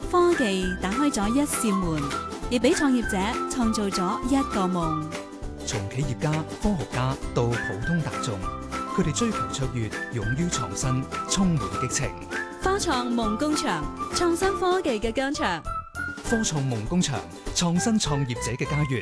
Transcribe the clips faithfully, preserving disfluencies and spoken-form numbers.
科技打開咗一扇門，亦俾創業者創造咗一個夢。 從企業家、科學家到普通大眾，佢哋追求卓越，勇於創新，充滿激情。 科創夢工場，創新科技嘅疆場。 科創夢工場，創新創業者嘅家園。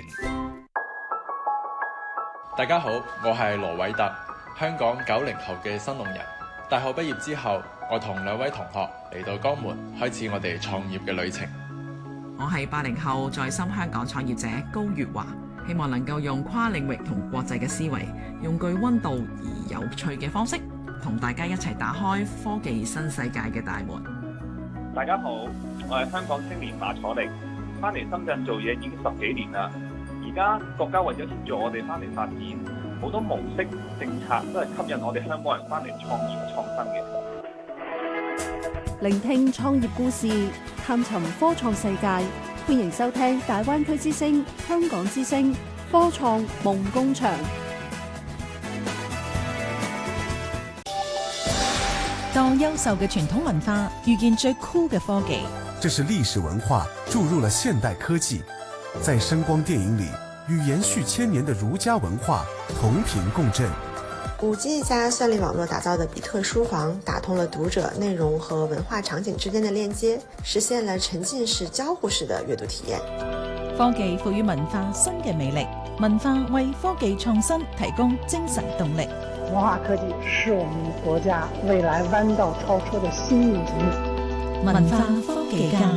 大家好，我係羅偉特，香港九零後嘅新農人。大學畢業之後，我同兩位同學嚟到江門，開始我哋創業嘅旅程。 我係八零後在深香港創業者高月華，希望能夠用跨領域同國際嘅思維，用具溫度而有趣嘅方式，同大家一齊打開科技新世界嘅大門。 大家好，我係香港青年馬楚力，翻嚟深圳做嘢已經十幾年啦。而家國家為咗協助我哋翻嚟發展，好多模式政策都係吸引我哋香港人翻嚟創業創新嘅。 聆聽創業故事，探尋科創世界，歡迎收聽大灣區之聲、香港之聲科創夢工場。 當優秀嘅傳統文化遇見最酷嘅科技， 這是歷史文化注入了現代科技，在聲光電影裏與延續千年的儒家文化同頻共振。 五 G 加算力網絡打造的比特書房，打通了讀者內容和文化場景之間的鏈接，實現了沉浸式交互式的閱讀體驗。 科技賦予文化新嘅魅力，文化為科技創新提供精神動力。 文化科技是我們國家未來彎道超車的新引擎。 文化科技家。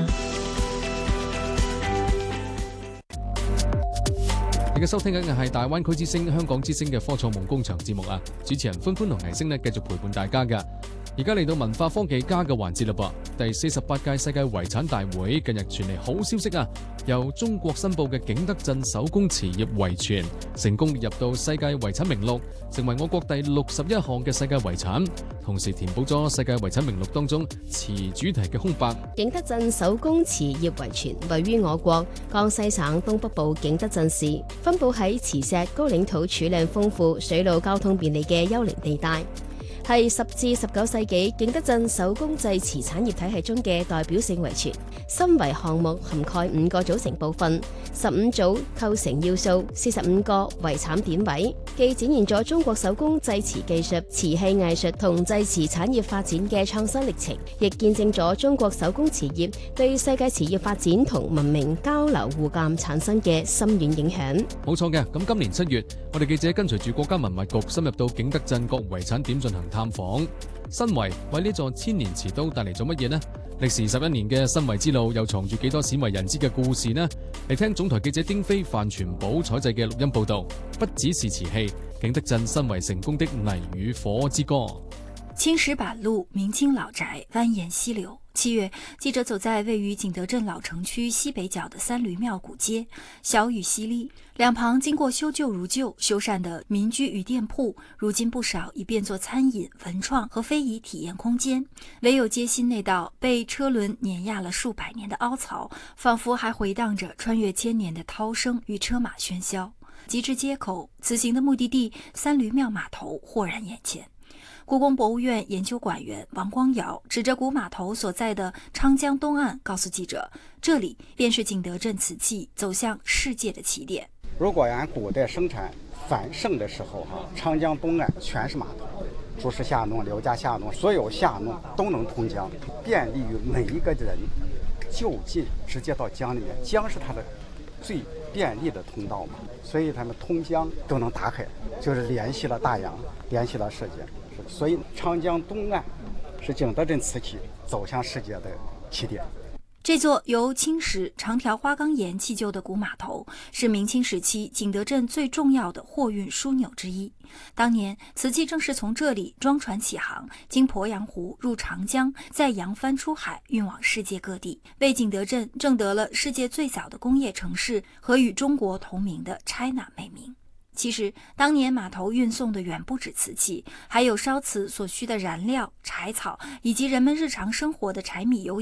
而家收聽緊嘅係大灣區之聲、香港之聲嘅科創夢工場節目啊！主持人歡歡同藝星呢繼續陪伴大家㗎。而家嚟到文化科技家嘅環節啦噃，第四十八屆世界遺產大會近日傳嚟好消息啊！由中國申報嘅景德鎮手工瓷業遺存成功列入到世界遺產名錄，成為我國第六十一項嘅世界遺產，同時填補咗世界遺產名錄當中瓷主題嘅空白。 景德鎮手工瓷業遺存位於我國江西省東北部景德鎮市，分佈喺磁石高嶺土儲量豐富、水路交通便利嘅優良地帶，係十至十九世紀景德鎮手工製瓷產業體系中嘅代表性遺存。申遺項目涵蓋五個組成部分，十五組構成要素，四十五個遺產典位，既展現咗中國手工製瓷技術、瓷器藝術同製瓷產業發展嘅創新歷程，亦見證咗中國手工瓷業對世界瓷業發展同文明交流互鑒產生嘅深遠影響。 冇錯嘅，咁今年七月，我哋記者跟隨住國家文物局深入到景德鎮各遺產點進行探訪。申遺為呢座千年瓷都帶嚟咗乜嘢呢？歷時十一年嘅申遺之路又藏住幾多鮮為人知嘅故事呢？嚟聽總台記者丁飛、范全寶採製嘅錄音報道。不只是瓷器，景德鎮申遺成功的泥與火之歌。 青石板路，明清老宅蜿蜒溪流。七月，記者走在位於景德鎮老城區西北角的三閭廟古街，小雨淅瀝，兩旁經過修舊如舊、修繕的民居與店鋪，如今不少已變作餐飲、文創和非遺體驗空間。唯有街心那道被車輪碾壓了數百年的凹槽，仿佛還回盪着穿越千年的濤聲與車馬喧囂。及至街口，此行的目的地三閭廟碼頭豁然眼前。故宮博物院研究館員王光堯指着古碼頭所在的昌江東岸告訴記者，這裡便是景德鎮瓷器走向世界的起點。 如果按古代生產繁盛的時候哈，昌江東岸全是碼頭，朱氏下弄、劉家下弄，所有下弄都能通江，便利於每一個人就近直接到江裡面，江是它的最便利的通道嘛，所以他們通江都能打開，就是聯繫了大洋，聯繫了世界。所以長江東岸是景德鎮瓷器走向世界的起點。 這座由青石長條花崗岩砌就的古碼頭，是明清時期景德鎮最重要的貨運樞紐之一。當年瓷器正是從這裡裝船起航，經鄱陽湖入長江，再揚帆出海，運往世界各地，為景德鎮爭得了世界最早的工業城市和與中國同名的 China 美名。其實當年碼頭運送的遠不止瓷器，還有燒瓷所需的燃料、柴草，以及人們日常生活的柴米油鹽。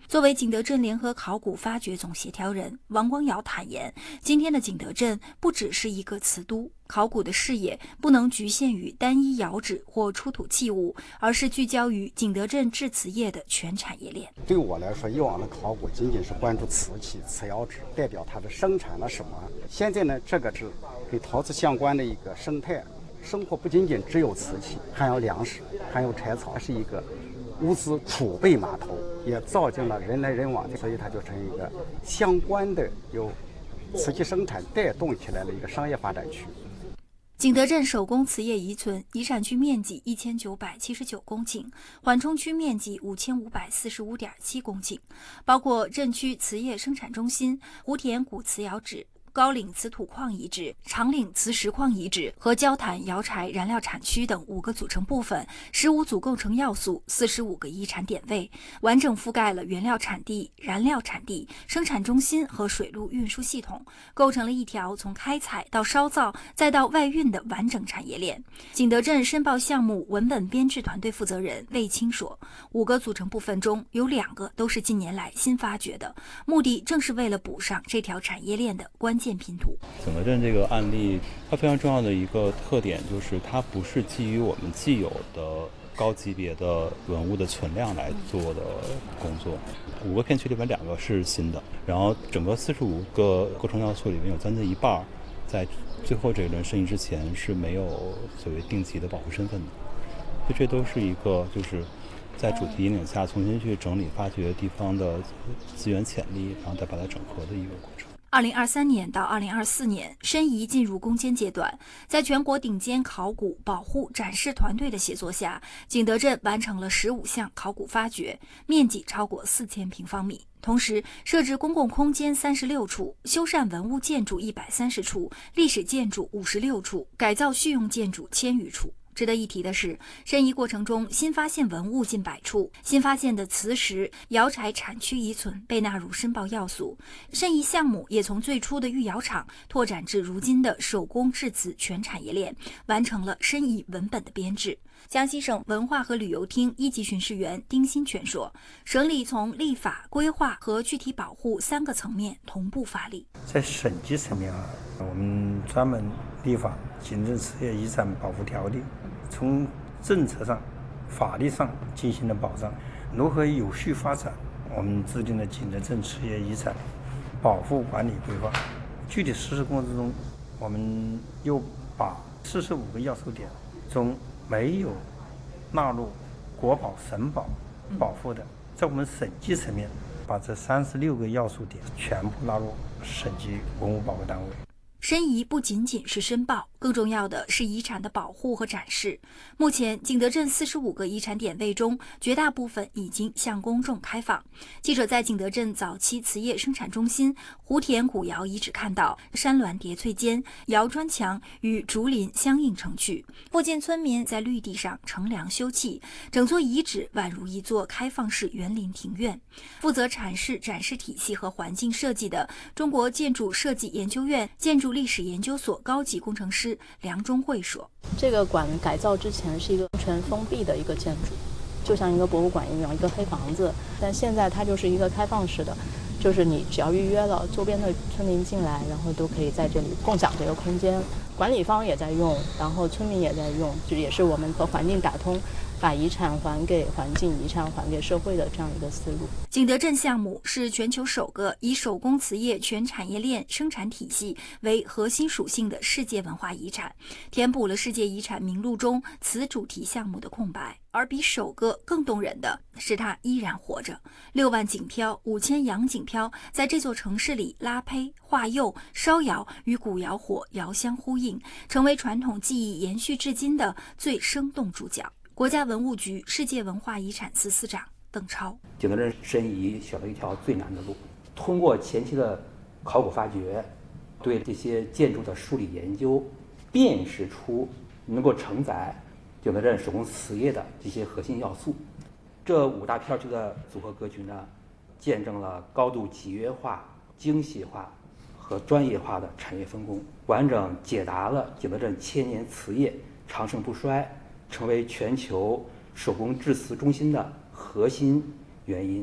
作为景德镇联合考古发掘总协调人，王光尧坦言，今天的景德镇不只是一个瓷都，考古的视野不能局限于单一窑址或出土器物，而是聚焦于景德镇制瓷业的全产业链。 对我来说，以往的考古仅仅是关注瓷器、瓷窑址，代表它的生产了什么。现在呢，这个是跟陶瓷相关的一个生态生活，不仅仅只有瓷器，还有粮食，还有柴草，是一个物资储备码头，也造就了人来人往，所以它就成一个相关的由瓷器生产带动起来的一个商业发展区。 景德镇手工瓷业遗存遗产区面积一千九百七十九公顷，缓冲区面积五千五百四十五点七公顷，包括镇区瓷业生产中心、湖田古瓷窑址、高岭瓷土矿遗址、长岭瓷石矿遗址和焦坛窑柴燃料产区等五个组成部分，十五组构成要素，四十五个遗产点位，完整覆盖了原料产地、燃料产地、生产中心和水路运输系统，构成了一条从开采到烧造再到外运的完整产业链。景德镇申报项目文本编制团队负责人魏青说，五个组成部分中有两个都是近年来新发掘的，目的正是为了补上这条产业链的关键拼图。 景德镇这个案例，它非常重要的一个特点就是它不是基于我们既有的高级别的文物的存量来做的工作。五个片区里面两个是新的，然后整个四十五个构成要素里面有将近一半在最后这一轮审议之前是没有所谓定级的保护身份的，所以这都是一个就是在主题引领下重新去整理发掘地方的资源潜力，然后再把它整合的一个过程。 二零二三年到二零二四年，申遗进入攻坚阶段，在全国顶尖考古保护展示团队的协作下，景德镇完成了十五项考古发掘，面积超过四千平方米。同时设置公共空间三十六处，修缮文物建筑一百三十处，历史建筑五十六处，改造蓄用建筑千余处。值得一提的是，申遗过程中新发现文物近百处，新发现的瓷石、窑柴产区遗存被纳入申报要素。申遗项目也从最初的御窑厂拓展至如今的手工制瓷全产业链，完成了申遗文本的编制。江西省文化和旅游厅一级巡视员丁新全说，省里从立法、规划和具体保护三个层面同步发力。 在省级层面啊，我们专门立法《景德镇瓷业遗产保护条例》，从政策上、法律上进行了保障。如何有序发展，我们制定了《景德镇瓷业遗产保护管理规划》。具体实施过程中，我们又把四十五个要素点中没有纳入国保、省保保护的，在我们省级层面，把这三十六个要素点全部纳入省级文物保护单位。 申遗不仅仅是申报，更重要的是遗产的保护和展示。目前，景德镇四十五个遗产点位中，绝大部分已经向公众开放。记者在景德镇早期瓷业生产中心湖田古窑遗址看到，山峦叠翠间，窑砖墙与竹林相映成趣。附近村民在绿地上乘凉休憩，整座遗址宛如一座开放式园林庭院。负责阐释展示体系和环境设计的中国建筑设计研究院建筑历史研究所高级工程师梁中慧说， 这个馆改造之前是一个全封闭的一个建筑，就像一个博物馆一样，一个黑房子，但现在它就是一个开放式的，就是你只要预约了，周边的村民进来，然后都可以在这里共享这个空间，管理方也在用，然后村民也在用，这也是我们和环境打通，把遗产还给环境，遗产还给社会的这样一个思路。 景德镇项目是全球首个以手工瓷业全产业链生产体系为核心属性的世界文化遗产，填补了世界遗产名录中瓷主题项目的空白。而比首个更动人的是它依然活着，六万锦漂、五千洋锦漂在这座城市里拉胚、化釉、烧窑，与古窑火遥相呼应，成为传统技艺延续至今的最生动主角。国家文物局世界文化遗产司司长邓超， 景德镇申遗选了一条最难的路，通过前期的考古发掘，对这些建筑的梳理研究，辨识出能够承载景德镇手工瓷业的这些核心要素。这五大片区的组合格局呢，见证了高度集约化、精细化和专业化的产业分工，完整解答了景德镇千年瓷业长盛不衰，成为全球手工制瓷中心的核心原因。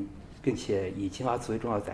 并且以青花瓷为重要载